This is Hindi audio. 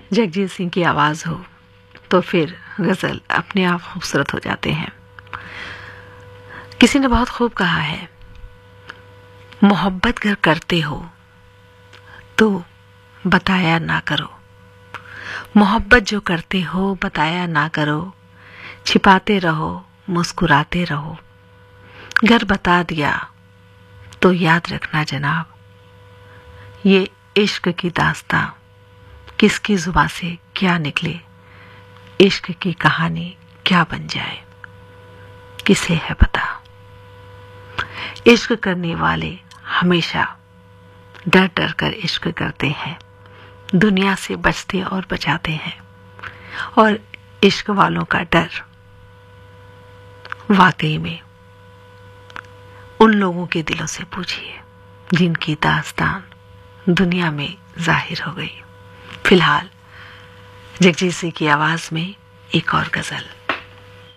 जगजीत सिंह की आवाज़ हो तो फिर गज़ल अपने आप खूबसूरत हो जाते हैं। किसी ने बहुत खूब कहा है, मोहब्बत अगर करते हो तो बताया ना करो, मोहब्बत जो करते हो बताया ना करो, छिपाते रहो मुस्कुराते रहो, घर बता दिया तो याद रखना जनाब, ये इश्क की दास्तां किसकी जुबां से क्या निकले, इश्क की कहानी क्या बन जाए किसे है पता। इश्क करने वाले हमेशा डर डर कर इश्क करते हैं, दुनिया से बचते और बचाते हैं। और इश्क वालों का डर वाकई में उन लोगों के दिलों से पूछिए जिनकी दास्तान दुनिया में जाहिर हो गई। फिलहाल जगजीत सिंह की आवाज में एक और गजल।